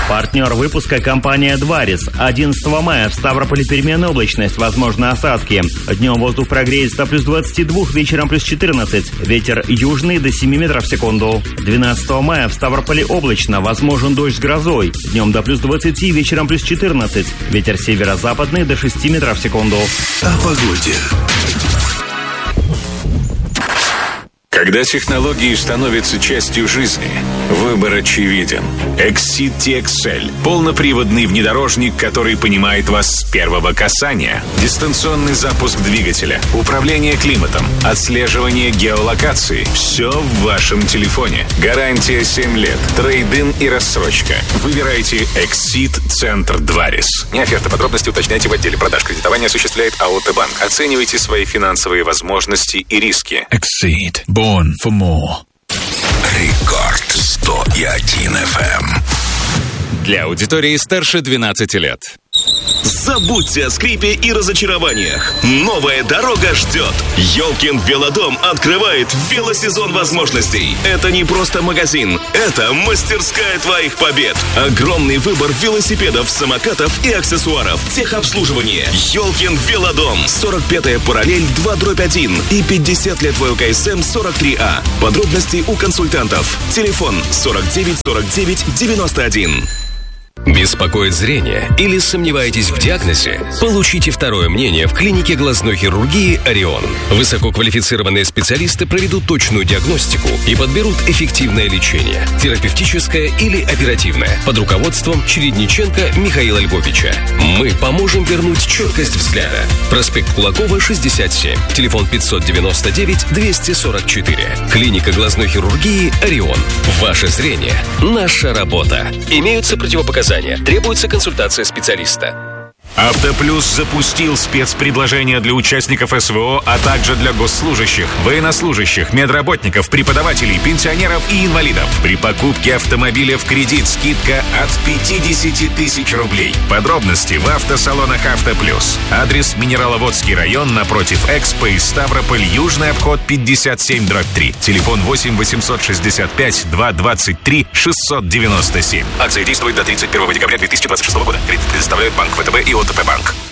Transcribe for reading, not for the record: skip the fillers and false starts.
Партнер выпуска — компания «Дварис». 11 мая в Ставрополе переменная облачность, возможны осадки. Днем воздух прогреется до плюс 22, вечером плюс 14. Ветер южный до 7 метров в секунду. 12 мая в Ставрополе облачно, возможен дождь с грозой. Днем до плюс 20, вечером плюс 14. Ветер северо-западный до 6 метров в секунду. О погоде. Когда технологии становятся частью жизни, выбор очевиден. Exceed TXL – полноприводный внедорожник, который понимает вас с первого касания. Дистанционный запуск двигателя, управление климатом, отслеживание геолокации – все в вашем телефоне. Гарантия 7 лет, трейд-ин и рассрочка. Выбирайте Exceed Центр Дварис. Не оферта, подробности уточняйте в отделе продаж. Кредитование осуществляет АО «Т-Банк». Оценивайте свои финансовые возможности и риски. Exceed. Born for more. Рекорд 101 FM. Для аудитории старше 12 лет. Забудьте о скрипе и разочарованиях. Новая дорога ждет. Ёлкин Велодом открывает велосезон возможностей. Это не просто магазин, это мастерская твоих побед. Огромный выбор велосипедов, самокатов и аксессуаров. Техобслуживание. Ёлкин Велодом. 45-я параллель 2/1 и 50 лет ВКСМ 43А. Подробности у консультантов. Телефон 49 49 91. Беспокоит зрение или сомневаетесь в диагнозе? Получите второе мнение в клинике глазной хирургии «Орион». Высококвалифицированные специалисты проведут точную диагностику и подберут эффективное лечение – терапевтическое или оперативное, под руководством Чередниченко Михаила Львовича. Мы поможем вернуть четкость взгляда. Проспект Кулакова, 67. Телефон 599-244. Клиника глазной хирургии «Орион». Ваше зрение – наша работа. Имеются противопоказания. Требуется консультация специалиста. Автоплюс запустил спецпредложения для участников СВО, а также для госслужащих, военнослужащих, медработников, преподавателей, пенсионеров и инвалидов. При покупке автомобиля в кредит скидка от 50 тысяч рублей. Подробности в автосалонах «Автоплюс». Адрес: Минераловодский район, напротив Экспо и Ставрополь, Южный обход 57/3. Телефон 8 865 223 697. Акция действует до 31 декабря 2026 года. Кредит предоставляет Банк ВТБ и ОТП Банк.